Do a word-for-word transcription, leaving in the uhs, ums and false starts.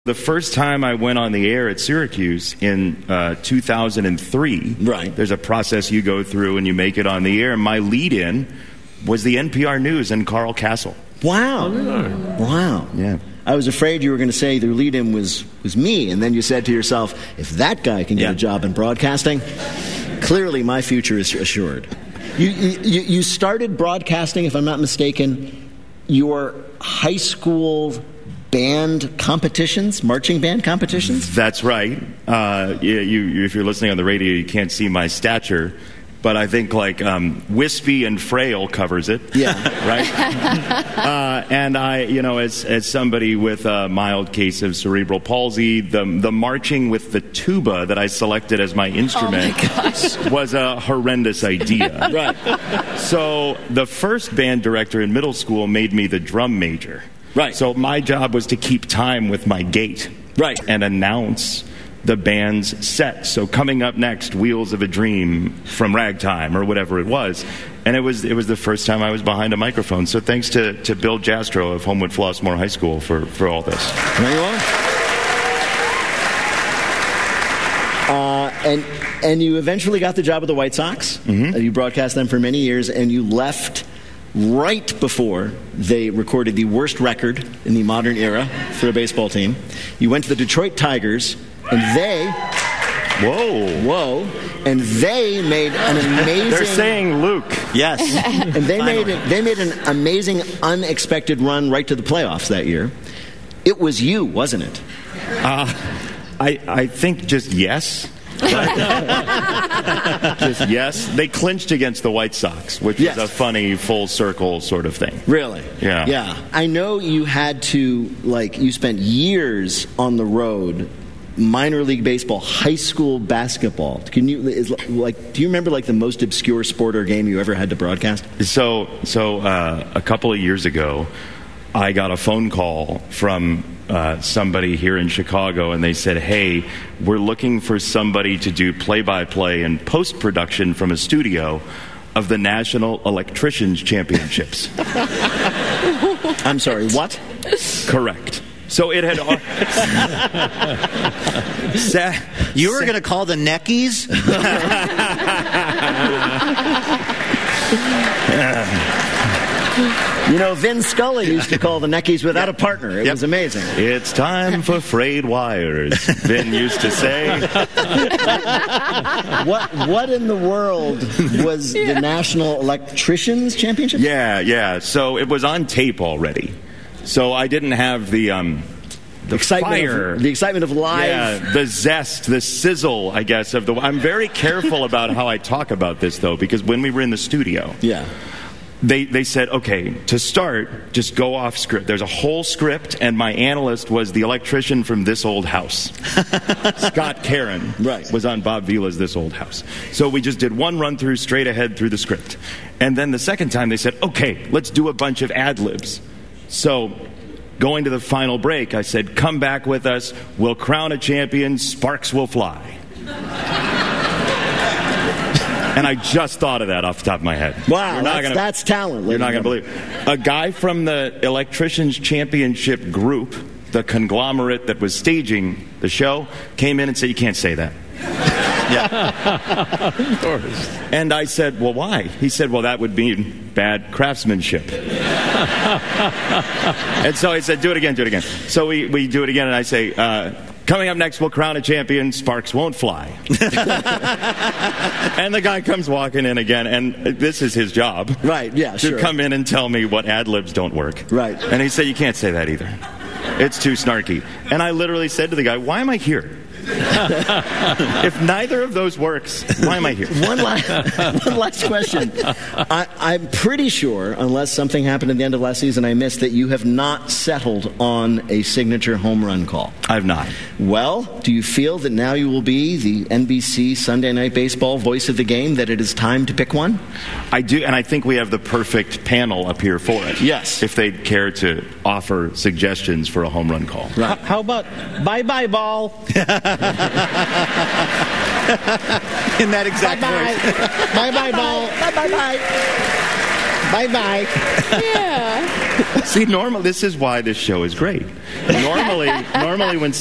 The first time I went on the air at Syracuse in uh, two thousand three, right. There's a process you go through and you make it on the air. My lead-in was the N P R News and Carl Castle. Wow. Oh. Wow. Yeah. I was afraid you were going to say the lead-in was, was me, and then you said to yourself, if that guy can get yeah. a job in broadcasting, clearly my future is assured. You, you, you started broadcasting, if I'm not mistaken, your high school band competitions, marching band competitions? That's right. Uh, you, you, if you're listening on the radio, you can't see my stature, but I think like um, Wispy and Frail covers it. Yeah. Right? uh, and I, you know, as as somebody with a mild case of cerebral palsy, the the marching with the tuba that I selected as my instrument oh my gosh. was a horrendous idea. Right. So the first band director in middle school made me the drum major. Right. So my job was to keep time with my gait. Right. And announce the band's set. So coming up next, Wheels of a Dream from Ragtime or whatever it was. And it was it was the first time I was behind a microphone. So thanks to, to Bill Jastro of Homewood Flossmoor High School for, for all this. There you are. Uh, and, and you eventually got the job with the White Sox. Mm-hmm. Uh, you broadcast them for many years, and you left right before they recorded the worst record in the modern era for a baseball team. You went to the Detroit Tigers, and they... Whoa. Whoa. And they made an amazing... They're saying Luke. Yes. And they made, it, they made an amazing, unexpected run right to the playoffs that year. It was you, wasn't it? Uh, I, I think just yes. Just yes. They clinched against the White Sox, which yes. was a funny full circle sort of thing. Really? Yeah. Yeah. I know you had to, like, you spent years on the road, minor league baseball, high school basketball. Can you, is, like, do you remember, like, the most obscure sport or game you ever had to broadcast? So, so uh, a couple of years ago, I got a phone call from uh, somebody here in Chicago, and they said, hey, we're looking for somebody to do play-by-play and post-production from a studio of the National Electricians Championships. I'm sorry, what? Correct. So it had... Sa- You were going to call the Neckies? You know, Vin Scully used to call the Neckies without a partner. It Yep. was amazing. It's time for frayed wires, Vin used to say. What what in the world was Yeah. the National Electricians Championship? Yeah, yeah. So it was on tape already. So I didn't have the um, the excitement fire, of, the excitement of live. yeah, the zest, the sizzle, I guess. Of the. I'm very careful about how I talk about this, though, because when we were in the studio, Yeah. they they said, okay, to start, just go off script. There's a whole script, and my analyst was the electrician from This Old House. Scott Caron Right. was on Bob Vila's This Old House. So we just did one run through straight ahead through the script. And then the second time they said, okay, let's do a bunch of ad-libs. So going to the final break, I said, come back with us. We'll crown a champion. Sparks will fly. And I just thought of that off the top of my head. Wow, You're not that's, gonna, that's talent. You're not ladies going and to believe it. A guy from the Electricians Championship group, the conglomerate that was staging the show, came in and said, you can't say that. Yeah. Of course. And I said, well, why? He said, well, that would mean bad craftsmanship. And so I said, do it again, do it again. So we, we do it again, and I say, uh, coming up next, we'll crown a champion. Sparks won't fly. And the guy comes walking in again, and this is his job. Right, yeah, to sure. come in and tell me what ad-libs don't work. Right. And he said, you can't say that either. It's too snarky. And I literally said to the guy, why am I here? If neither of those works, why am I here? One last, one last question. I, I'm pretty sure, unless something happened at the end of last season I missed, that you have not settled on a signature home run call. I've not. Well, do you feel that now you will be the N B C Sunday Night Baseball voice of the game, that it is time to pick one? I do, and I think we have the perfect panel up here for it. Yes. If they'd care to offer suggestions for a home run call. Right. How about bye-bye ball? In that exact Bye-bye. voice. Bye-bye ball. Bye-bye-bye. Bye-bye. Yeah. See, normal. This is why this show is great. Normally, normally when